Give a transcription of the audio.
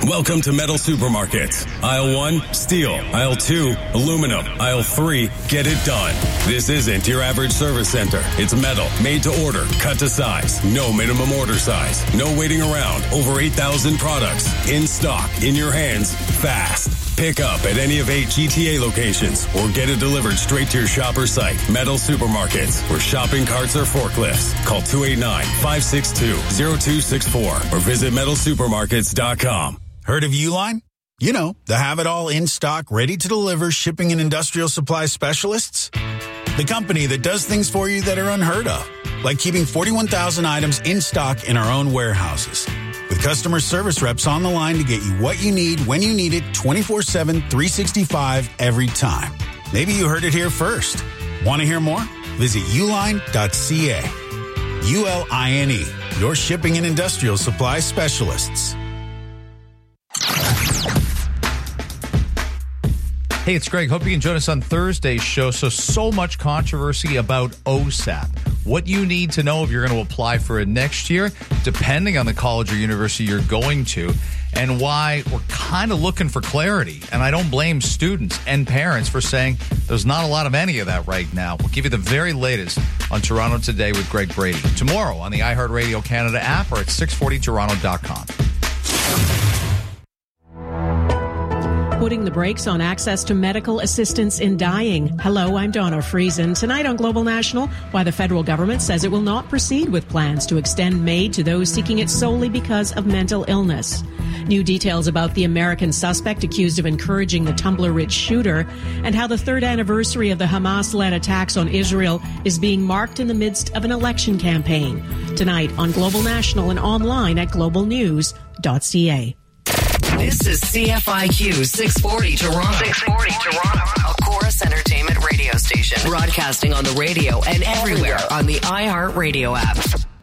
Welcome to Metal Supermarkets. Aisle 1, steel. Aisle 2, aluminum. Aisle 3, get it done. This isn't your average service center. It's metal, made to order, cut to size. No minimum order size. No waiting around. Over 8,000 products. In stock, in your hands, fast. Pick up at any of 8 GTA locations or get it delivered straight to your shop or site. Metal Supermarkets, where shopping carts are forklifts. Call 289-562-0264 or visit metalsupermarkets.com. Heard of Uline? You know, the have-it-all in-stock, ready-to-deliver shipping and industrial supply specialists. The company that does things for you that are unheard of, like keeping 41,000 items in stock in our own warehouses. With customer service reps on the line to get you what you need when you need it 24/7, 365 every time. Maybe you heard it here first. Want to hear more? Visit uline.ca. ULINE, your shipping and industrial supply specialists. Hey, it's Greg. Hope you can join us on Thursday's show. So much controversy about OSAP. What you need to know if you're going to apply for it next year, depending on the college or university you're going to, and why we're kind of looking for clarity. And I don't blame students and parents for saying there's not a lot of any of that right now. We'll give you the very latest on Toronto Today with Greg Brady. Tomorrow on the iHeartRadio Canada app or at 640toronto.com. Putting the brakes on access to medical assistance in dying. Hello, I'm Donna Friesen. Tonight on Global National, why the federal government says it will not proceed with plans to extend MAID to those seeking it solely because of mental illness. New details about the American suspect accused of encouraging the Tumblr Ridge shooter, and how the third anniversary of the Hamas-led attacks on Israel is being marked in the midst of an election campaign. Tonight on Global National and online at globalnews.ca. This is CFIQ 640 Toronto. 640 Toronto. A Chorus Entertainment radio station. Broadcasting on the radio and everywhere on the iHeartRadio app.